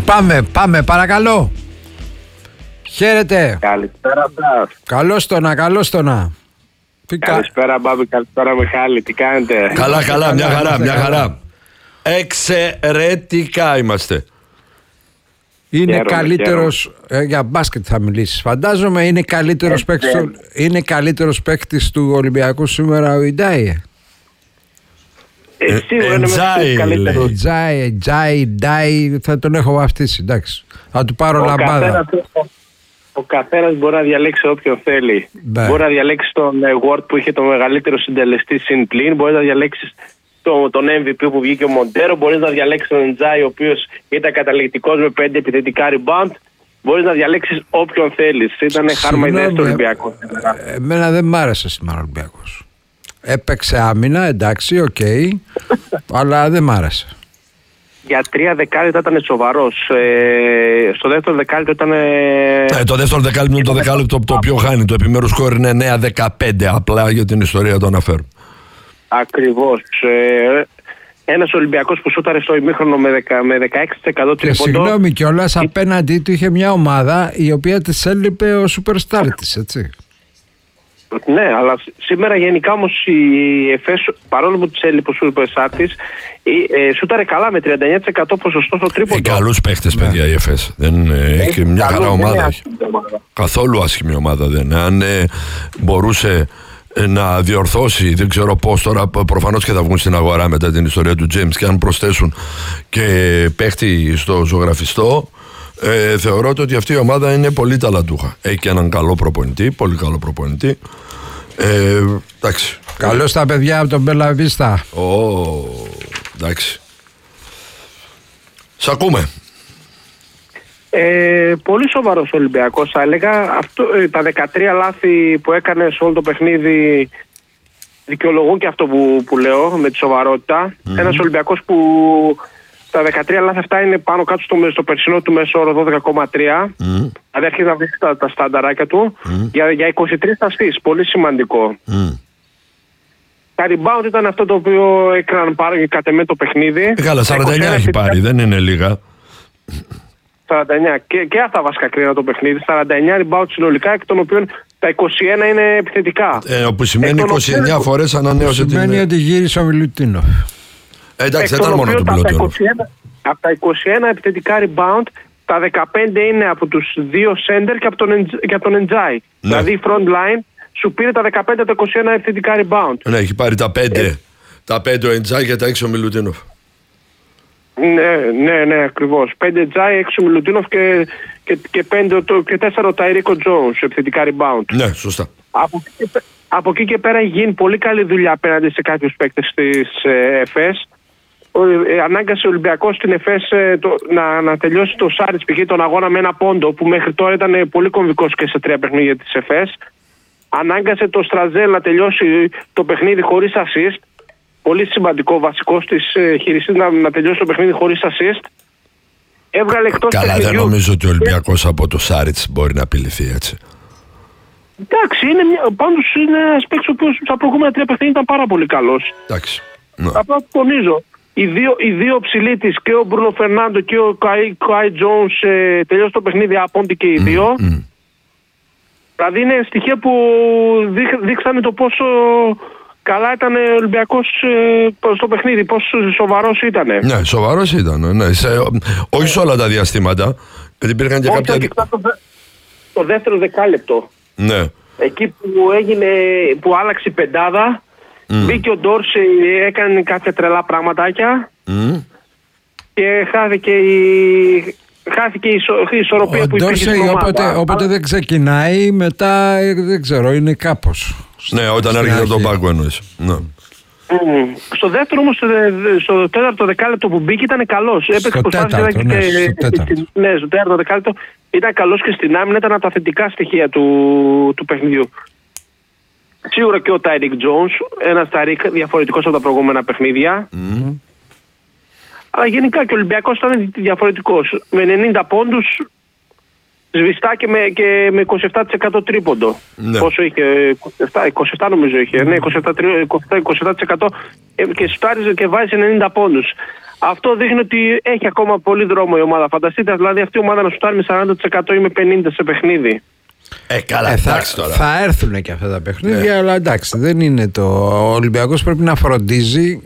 Πάμε, παρακαλώ. Χαίρετε. Καλησπέρα, Μπαφ. Καλώς το να. Καλησπέρα, Μπάμπη, καλησπέρα, Μιχάλη. Τι κάνετε? Καλά, μια χαρά. Εξαιρετικά είμαστε. Είναι καλύτερος, για μπάσκετ θα μιλήσεις φαντάζομαι, είναι καλύτερος παίκτης του Ολυμπιακού σήμερα ο Ιντάι. Εντζάι, θα τον έχω βαφτίσει, εντάξει. Θα του πάρω λαμπάδα. Ο καθένας μπορεί να διαλέξει όποιον θέλει. Μπορεί να διαλέξει τον Ward που είχε το μεγαλύτερο συντελεστή συν πλήν, μπορεί να διαλέξει τον MVP που βγήκε ο Μοντέρο, μπορεί να διαλέξει τον Εντζάι ο οποίος ήταν καταληκτικός με 5 επιθετικά rebound. Μπορεί να διαλέξεις όποιον θέλεις. Ήταν χάρμα ιδέα στο Ολυμπιακό. Εμένα δεν μ' άρεσε σήμερα ο Ολυμπιακός. Έπαιξε άμυνα, εντάξει, οκ, αλλά δεν μ' άρεσε. Για 3 δεκάλεπτα ήταν σοβαρός. Στο δεύτερο δεκάλεπτο ήταν. Το δεύτερο δεκάλεπτο είναι το δεκάλεπτο το οποίο χάνει. Το επιμέρους σκορ είναι 9-15. Απλά για την ιστορία το αναφέρω. Ακριβώς. Ένας Ολυμπιακός που σούταρε στο ημίχρονο με 16% τρίποντο. Συγγνώμη κιόλας, απέναντί του είχε μια ομάδα η οποία της έλειπε ο superstar της, έτσι. Ναι, αλλά σήμερα γενικά όμως η ΕΦΕΣ, παρόλο που της έλειπε ο superstar της, σούταρε καλά με 39% ποσοστό στο τρίποντο. Καλούς παίχτες, παιδιά, η ΕΦΕΣ. Έχει μια χαρά ομάδα. Καθόλου άσχημη ομάδα δεν είναι. Αν μπορούσε να διορθώσει, δεν ξέρω πώς τώρα, προφανώς και θα βγουν στην αγορά μετά την ιστορία του James, και αν προσθέσουν και παίχτη στο ζωγραφιστό, θεωρώ ότι αυτή η ομάδα είναι πολύ ταλαντούχα. Έχει και έναν καλό προπονητή, πολύ καλό προπονητή. Εντάξει. Καλώς τα παιδιά από τον Μπελαβίστα. Εντάξει. Σ' ακούμε. Πολύ σοβαρός Ολυμπιακός θα έλεγα. Τα 13 λάθη που έκανε σε όλο το παιχνίδι δικαιολογούν και αυτό που λέω με τη σοβαρότητα. Ένας Ολυμπιακός που τα 13 λάθη αυτά είναι πάνω κάτω στο περσινό του μέσο όρο 12,3. Δηλαδή αρχίζει να βρει τα στανταράκια του. Για 23 αστείς, πολύ σημαντικό. Τα rebound ήταν αυτό το οποίο έκαναν πάρει κατ' εμέ το παιχνίδι. Καλά, 49 έχει πάρει, δεν είναι λίγα. 49 και αυτά βασικά κρίνα το παιχνίδι. 49 rebound συνολικά, εκ των οποίων τα 21 είναι επιθετικά. Που σημαίνει 29 φορές ανανέωσε την. Σημαίνει ότι γύρισε ο Μιλουτίνοφ. Εντάξει, δεν ήταν μόνο του Μιλουτίνοφ. Από τα 21 επιθετικά rebound, τα 15 είναι από τους δύο center και από τον Εντζάι. Ναι. Δηλαδή η front line σου πήρε τα 15 από τα 21 επιθετικά rebound. Ναι, έχει πάρει τα 5. Τα 5 ο Εντζάι και τα 6 ο Μιλουτίνοφ. Ναι, ακριβώς. 5 Τζάι, 6 Μιλουτίνοφ και 4 ο Ταϊρίκο Τζόουνς, επιθετικά rebound. Ναι, σωστά. Από εκεί και πέρα έχει γίνει πολύ καλή δουλειά απέναντι σε κάποιους παίκτες της ΕΦΕΣ. Ανάγκασε ο Ολυμπιακός στην ΕΦΕΣ να τελειώσει το Σάριτς π.χ. τον αγώνα με ένα πόντο, που μέχρι τώρα ήταν πολύ κομβικός και σε 3 παιχνίδια της ΕΦΕΣ. Ανάγκασε το Στραζέλ να τελειώσει το παιχνίδι χωρίς assist. Πολύ σημαντικό, βασικός της χειριστής να τελειώσει το παιχνίδι χωρίς assist. Έβγαλε εκτός Καλά, παιχνιδιού. δεν νομίζω ότι ο Ολυμπιακός από το Σάριτς μπορεί να απειληθεί έτσι. Εντάξει, πάντως είναι ένας παίκτης ο οποίος στα προηγούμενα 3 παιχνίδια ήταν πάρα πολύ καλός. Εντάξει. Απλά τονίζω. Οι δύο ψηλοί της, και ο Μπρούνο Φερνάντο και ο Κάι Τζόουνς, τελειώσαν το παιχνίδι απόντι και οι δύο. Δηλαδή είναι στοιχεία που δείξανε το πόσο καλά ήταν ο Ολυμπιακός στο παιχνίδι, πόσο σοβαρός ήταν. Ναι, σοβαρός ήταν. Ναι. Όχι σε όλα τα διαστήματα. Γιατί υπήρχαν και κάποια. Το δεύτερο δεκάλεπτο. Ναι. Εκεί που άλλαξε η πεντάδα. Μπήκε ο Ντόρση, έκανε κάποια τρελά πραγματάκια και χάθηκε η ισορροπία που υπήρχε στην ομάδα. Όποτε δεν ξεκινάει, μετά δεν ξέρω, είναι κάπως. Ναι, όταν έρχεται από τον πάγκο εννοείς. Ναι. Στο δεύτερο όμως, στο τέταρτο δεκάλεπτο που μπήκε ήταν καλός. Στο τέταρτο. Ναι, στο τέταρτο δεκάλεπτο ήταν καλός και στην άμυνα, ήταν από τα θετικά στοιχεία του παιχνιδιού. Σίγουρα και ο Τάιρικ Τζόουνς, ένας Τάιρικ διαφορετικός από τα προηγούμενα παιχνίδια. Αλλά γενικά και ο Ολυμπιακός ήταν διαφορετικός. Με 90 πόντους σβηστά και με 27% τρίποντο. Ναι. Πόσο είχε, 27 νομίζω είχε. Ναι, 27% και σουτάριζε και βάζει 90 πόντους. Αυτό δείχνει ότι έχει ακόμα πολύ δρόμο η ομάδα. Φανταστείτε δηλαδή αυτή η ομάδα να σουτάρει με 40% ή με 50% σε παιχνίδι. Καλά, εντάξει τώρα. Θα έρθουν και αυτά τα παιχνίδια, αλλά εντάξει, δεν είναι το. Ο Ολυμπιακός πρέπει να φροντίζει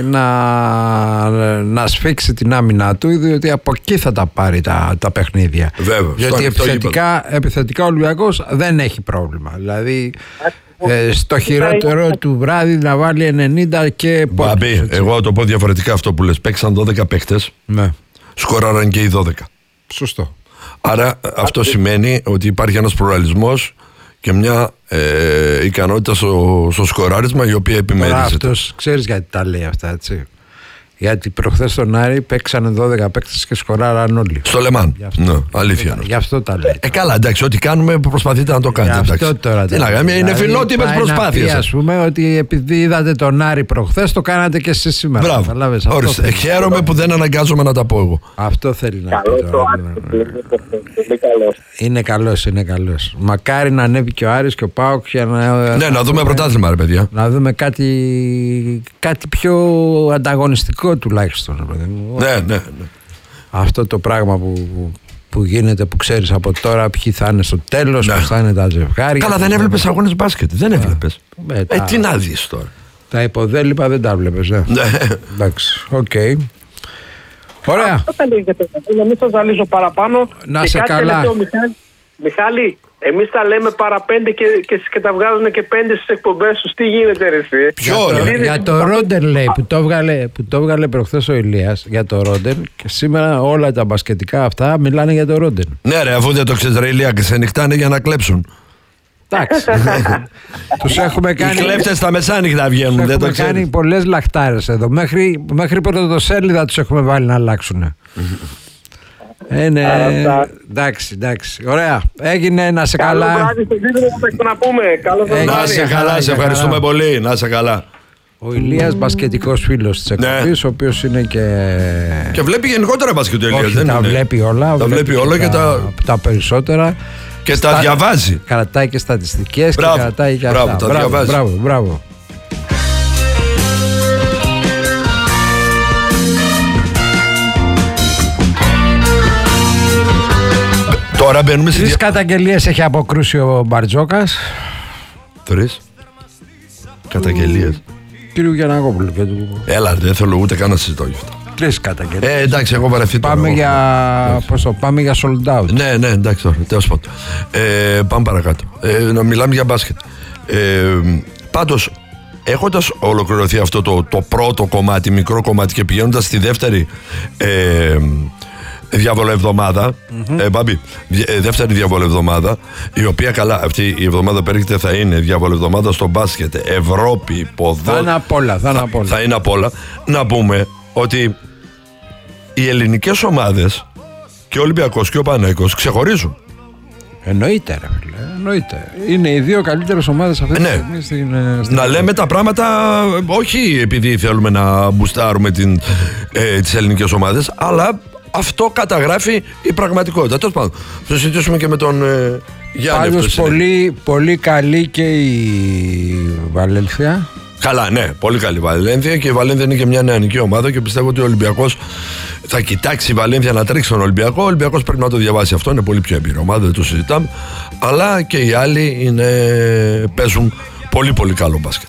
να σφίξει την άμυνά του, διότι από εκεί θα τα πάρει τα παιχνίδια. Βέβαια. Γιατί επιθετικά ο Ολυμπιακός δεν έχει πρόβλημα. Δηλαδή στο χειρότερο του βράδυ να βάλει 90 και πόντους. Μπαμπή, εγώ το πω διαφορετικά αυτό που λες. Παίξαν 12 παίκτες, Ναι. σκοράραν και οι 12. Σωστό. Άρα αυτό σημαίνει ότι υπάρχει ένας πλουραλισμός και μια ικανότητα στο σκοράρισμα η οποία επιμερίζεται. Αυτός ξέρεις γιατί τα λέει αυτά, έτσι. Γιατί προχθές στον Άρη παίξανε 12 παίκτες και σκοράραν όλοι. Στο Λεμάν. Ναι, αλήθεια. Γι' αυτό τα λέει. Καλά, εντάξει, ό,τι κάνουμε προσπαθείτε να το κάνετε. Γι' αυτό τώρα. Τι να κάνουμε, είναι φιλότιμες προσπάθειες. Ας πούμε ότι επειδή είδατε τον Άρη προχθές, το κάνατε και εσείς σήμερα. Μπράβο. Ορίστε, χαίρομαι που δεν αναγκάζομαι να τα πω εγώ. Αυτό θέλει να πει τώρα. Είναι καλός. Μακάρι να ανέβει και ο Άρης και ο ΠΑΟΚ για να. Ναι, να δούμε πρωτάθλημα, ρε παιδιά. Να δούμε κάτι πιο ανταγωνιστικό τουλάχιστον. Ναι. Αυτό το πράγμα που γίνεται, που ξέρεις από τώρα ποιοι θα είναι στο τέλος, πώς θα είναι τα ζευγάρια. Καλά, δεν έβλεπες αγώνες μπάσκετ. Δεν έβλεπες. Τι να δεις τώρα. Τα υποδέλυπα δεν τα βλέπεις. Ναι. Εντάξει, οκ. Ωραία. Αυτό θα λέγεται. Να μην σας ζαλίζω παραπάνω. Να σε καλά. Μιχάλη, εμείς τα λέμε παρά 5 και τα βγάζουν και 5 στις εκπομπές τους. Τι γίνεται ρε εσύ? Για το Ρόντερ λέει που το έβγαλε προχθές ο Ηλίας, για το Ρόντερ, και σήμερα όλα τα μπασκετικά αυτά μιλάνε για το Ρόντερ. Ναι ρε, αφού δεν το ξέρεις ρε Ηλία, και σε νυχτάνε για να κλέψουν. Εντάξει. Τους έχουμε κάνει. Οι κλέφτες στα μεσάνυχτα βγαίνουν. Δεν το έχουμε κάνει πολλές λαχτάρες εδώ. Μέχρι πρωτοσέλιδα τους έχουμε βάλει να αλλάξουν. Εντάξει. Ωραία. Έγινε, να σε καλά. Να σε καλά, σε ευχαριστούμε πολύ. Να σε καλά. Ο Ηλίας, μπασκετικός φίλος της εκπομπής, ο οποίος είναι και βλέπει γενικότερα μπασκετ ο Ηλίας. Όχι, τα βλέπει όλα. Τα βλέπει όλα και τα περισσότερα. Και τα διαβάζει. Κρατάει και στατιστικές και κρατάει και αυτά. Τα διαβάζει. Μπράβο. Τώρα μπαίνουμε σε 3 καταγγελίες έχει αποκρούσει ο Μπαρτζόκας. 3 καταγγελίες. Κύριου Γιαννακόπουλου. Έλα, δεν θέλω ούτε καν να συζητώ γι' αυτό. 3 καταγγελίες. Εντάξει, έχω βαρεθεί τώρα. Πάμε για sold out. Ναι, εντάξει τώρα, τέλος πάντων. Πάμε παρακάτω. Να μιλάμε για μπάσκετ. Πάντως, έχοντας ολοκληρωθεί αυτό το πρώτο κομμάτι, μικρό κομμάτι, και πηγαίνοντας στη δεύτερη διαβολοεβδομάδα, Μπάμπη, δεύτερη διαβολοεβδομάδα, η οποία καλά αυτή η εβδομάδα που έρχεται θα είναι διαβολοεβδομάδα στο μπάσκετ, Ευρώπη, ποδόσφαιρο. Θα είναι απ' όλα. Να πούμε ότι οι ελληνικές ομάδες και ο Ολυμπιακός και ο Παναθηναϊκός ξεχωρίζουν. Εννοείται ρε φίλε, εννοείται. Είναι οι δύο καλύτερες ομάδες αυτή τη στιγμή στην να λέμε τα πράγματα όχι επειδή θέλουμε να μπουστάρουμε τις ελληνικές ομάδες, αλλά αυτό καταγράφει η πραγματικότητα. Τέλος πάντων, θα συζητήσουμε και με τον Γιάννη. Πάντως πολύ καλή και η Βαλένθια. Καλά, ναι, πολύ καλή Βαλένθια, και η Βαλένθια είναι και μια νεανική ομάδα και πιστεύω ότι ο Ολυμπιακός θα κοιτάξει η Βαλένθια να τρέξει τον Ολυμπιακό. Ο Ολυμπιακός πρέπει να το διαβάσει αυτό, είναι πολύ πιο εμπειρή ομάδα, δεν το συζητάμε. Αλλά και οι άλλοι παίζουν πολύ πολύ καλό μπάσκετ.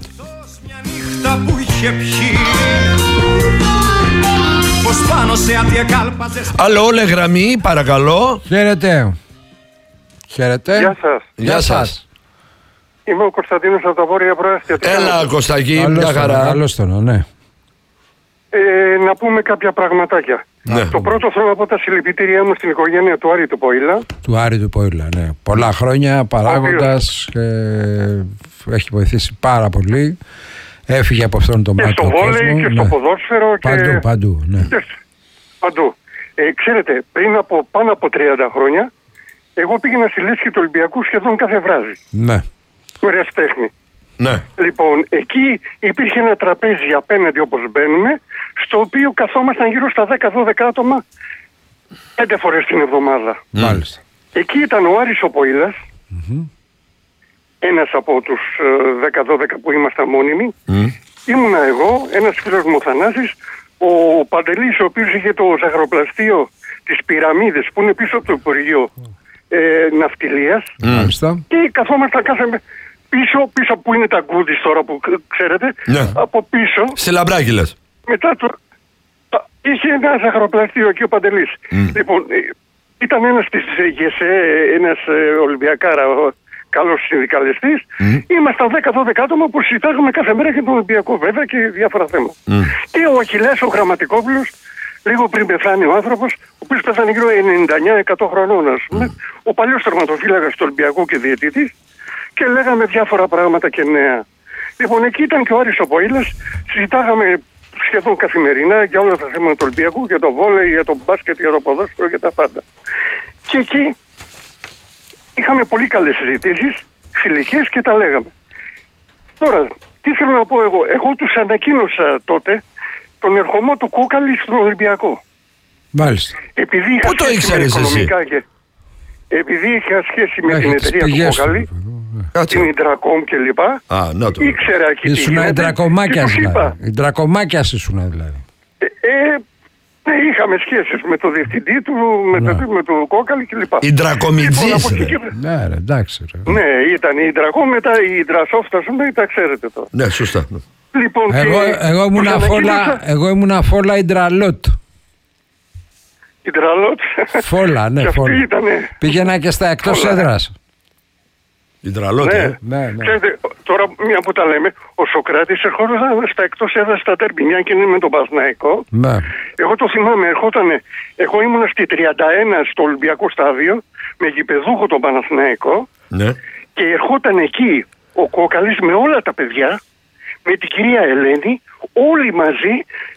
Άλλο όλε γραμμή, παρακαλώ. Χαίρετε. Γεια σας. Είμαι ο Κωνσταντίνος από τα Βόρεια Προάστια. Έλα Κωστάκη, μια χαρά. Καλώς τον, ναι. Να πούμε κάποια πραγματάκια. Ναι. Το πρώτο θέλω να πω τα συλληπιτήριά μου στην οικογένεια του Άρη του Πόηλα. Του Άρη του Πόηλα, ναι. Πολλά χρόνια παράγοντας, έχει βοηθήσει πάρα πολύ. Έφυγε από αυτόν τον μάτι. Και στο βόλεϊ και στο ποδόσφαιρο. Παντού, ναι. Παντού. Ξέρετε, πριν από πάνω από 30 χρόνια, εγώ πήγαινα στη λέσχη του Ολυμπιακού σχεδόν κάθε βράδυ. Ναι. Ωραία τέχνη. Ναι. Λοιπόν, εκεί υπήρχε ένα τραπέζι απέναντι όπως μπαίνουμε, στο οποίο καθόμασταν γύρω στα 10-12 άτομα 5 φορές την εβδομάδα. Μάλιστα. Εκεί ήταν ο Άρης ο Ποήλας, ένας από τους 10-12 που ήμασταν μόνιμοι. Ήμουνα εγώ, ένας φίλος μου ο Θανάσης, ο Παντελής, ο οποίος είχε το ζαχαροπλαστείο της Πυραμίδες που είναι πίσω από το Υπουργείο Ναυτιλίας. Και καθόμασταν κάθε πίσω που είναι τα γκούντις τώρα που ξέρετε, από πίσω. Σε Λαμπράκι λες. Μετά είχε ένα ζαχαροπλαστείο εκεί ο Παντελής. Λοιπόν, ήταν ένας της ΓΕΣΕ, ένας Ολυμπιακάρα, καλός συνδικαλιστής. Ήμασταν 10-12 άτομα που συζητάγαμε κάθε μέρα για τον Ολυμπιακό βέβαια και διάφορα θέματα. Και ο Αχιλλέας ο Γραμματικόπουλος, λίγο πριν πεθάνει ο άνθρωπος, ο οποίος πέθανε γύρω 99-100 χρονών, ας πούμε, ο παλιός τερματοφύλακας του Ολυμπιακού και διαιτητής, και λέγαμε διάφορα πράγματα και νέα. Λοιπόν, εκεί ήταν και ο Άρης ο Ποήλας, συζητάγαμε σχεδόν καθημερινά για όλα τα θέματα του Ολυμπιακού, για το βόλεϊ, για το μπάσκετ, για το ποδόσφαιρο και τα πάντα. Και εκεί είχαμε πολύ καλές συζητήσεις, φιλικές και τα λέγαμε. Τώρα, τι θέλω να πω εγώ. Εγώ τους ανακοίνωσα τότε τον ερχομό του Κόκαλη στον Ολυμπιακό. Μάλιστα. Επειδή είχα πού το ήξερες εσύ? Επειδή είχα σχέση με την εταιρεία του Κόκαλη, την Ιντρακόμ και λοιπά, ήξερα εκεί τι ήσουν Ιντρακομάκιας δηλαδή. Ιντρακομάκιας ήσουν δηλαδή. Είχαμε σχέσεις με το διευθυντή του, με το Κόκαλη κλπ. Ιντρακομιτζής. Ναι, εντάξει. Ναι, ήταν η Ιντρακόμ, μετά η Ιντρασόφτ, ας πούμε, τα ξέρετε τώρα. Ναι, σωστά. Λοιπόν, εγώ ήμουν Φόλα Ιντραλότ. Ιντραλότ. Φόλα, ναι, Φόλα. Πήγαινα και στα εκτός έδρας. Ιντραλότ, ναι. Ξέρετε, τώρα μια που τα λέμε, ο Σοκράτης ερχόταν στα εκτός έδρας στα τέρμπι, μια και είναι με τον Παναθηναϊκό. Ναι. Εγώ το θυμάμαι, εγώ ήμουν στη 31 στο Ολυμπιακό στάδιο, με γηπεδούχο τον Παναθηναϊκό, και ερχόταν εκεί ο Κόκαλης με όλα τα παιδιά, με την κυρία Ελένη, όλοι μαζί,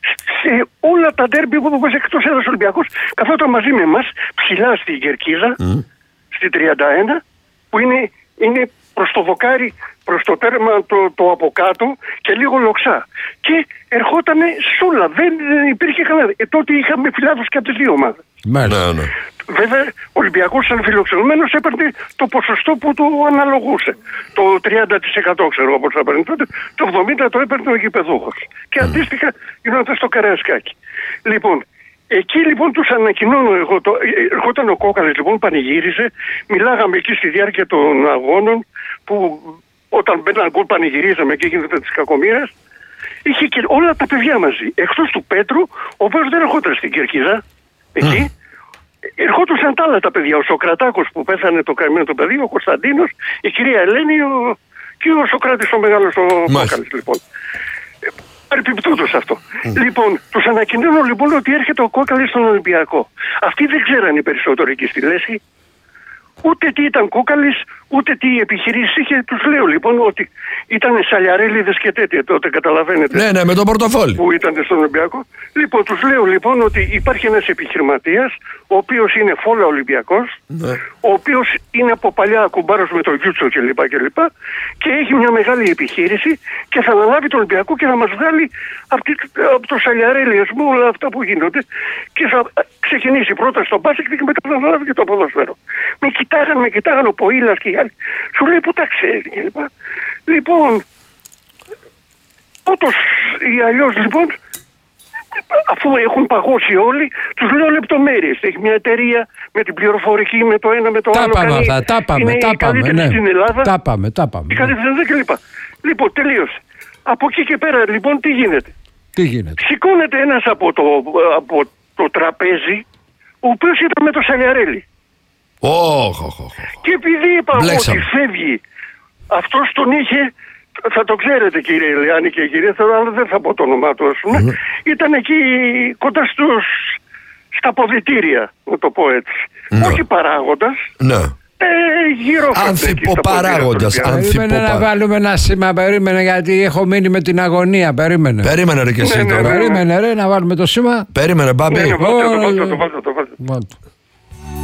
σε όλα τα ντέρμπι που έπαιζε εκτός έδρας Ολυμπιακός, καθόταν μαζί με εμάς, ψηλά στη Κερκίδα, στη 31, που είναι προς το δοκάρι, προς το τέρμα το από κάτω και λίγο λοξά. Και ερχότανε σ' όλα, δεν υπήρχε κανένα. Τότε είχαμε φιλάδους και από τις δύο ομάδες. Μάλιστα. Βέβαια, ο Ολυμπιακός σαν φιλοξενούμενος έπαιρνε το ποσοστό που του αναλογούσε. Το 30% ξέρω όπως θα παίρνει τότε, το 70% το έπαιρνε ο γηπεδούχος. Και αντίστοιχα γινόταν στο Καραϊσκάκι. Λοιπόν, εκεί λοιπόν τους ανακοινώνω εγώ, ερχόταν ο Κόκαλης λοιπόν, πανηγύριζε, μιλάγαμε εκεί στη διάρκεια των αγώνων, που όταν μπαίναν γκολ πανηγυρίζαμε και γίνεται της κακομοίρας. Είχε και όλα τα παιδιά μαζί, εκτός του Πέτρου, ο οποίος δεν ερχόταν στην Κερκίδα, εκεί. Ερχόντουσαν τα άλλα τα παιδιά, ο Σοκρατάκος που πέθανε το καημένο το παιδί, ο Κωνσταντίνος, η κυρία Ελένη και ο Σοκράτης ο μεγάλος ο Κόκαλης λοιπόν. Παρεπιπτόντως αυτό. Λοιπόν, τους ανακοινώνω λοιπόν ότι έρχεται ο Κόκαλης στον Ολυμπιακό. Αυτοί δεν ξέραν οι περισσότεροι εκεί στη Λέσχη ούτε τι ήταν Κόκαλης, ούτε τι επιχειρήσεις είχε. Τους λέω λοιπόν ότι ήταν σαλιαρέλιδες και τέτοια τότε, καταλαβαίνετε. Ναι, με τον πορτοφόλι. Που ήταν στον Ολυμπιακό. Λοιπόν, τους λέω λοιπόν ότι υπάρχει ένας επιχειρηματίας, ο οποίος είναι Φόλα Ολυμπιακός, ο οποίος είναι από παλιά κουμπάρος με το Γιούτσο κλπ. Και έχει μια μεγάλη επιχείρηση και θα αναλάβει τον Ολυμπιακό και θα μας βγάλει από το σαλιαρέλιασμό όλα αυτά που γίνονται και θα ξεκινήσει πρώτα στο μπάσκετ και μετά θα αναλάβει και το ποδόσφαιρο. Με κοιτάγανε ο Ποήλας και οι άλλοι. Σου λέει που τα ξέρει κλπ. Λοιπόν, ούτως ή αλλιώς λοιπόν, αφού έχουν παγώσει όλοι, τους λέω λεπτομέρειες. Έχει μια εταιρεία με την πληροφορική, με το ένα, με το άλλο. Τα πάμε. Στην Ελλάδα. Τα πάμε. Η καλύτερη κλπ. Λοιπόν, τελείωσε. Από εκεί και πέρα λοιπόν τι γίνεται. Σηκώνεται ένας από το τραπέζι, ο οποίος ήταν με το Σαλιαρέλι. Και επειδή είπα ότι φεύγει, αυτός τον είχε, θα το ξέρετε κύριε Ηλιάννη και κύριε Θεό, αλλά δεν θα πω το όνομά του, ήταν εκεί κοντά στα ποδητήρια, να το πω έτσι. Όχι παράγοντας, γύρω ανθιποπαράγοντας. Περίμενε να βάλουμε ένα σήμα, περίμενε, γιατί έχω μείνει με την αγωνία. Περίμενε ρε και εσύ τώρα. Περίμενε ρε να βάλουμε το σήμα. Περίμενε, μπάμπη. Το βάλτε.